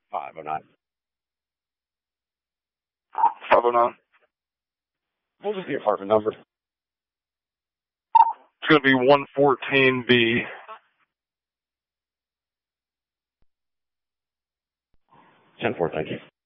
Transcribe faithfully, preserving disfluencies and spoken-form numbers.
five oh nine. five oh nine. What was the apartment number? It's going to be one fourteen B. ten four, thank you.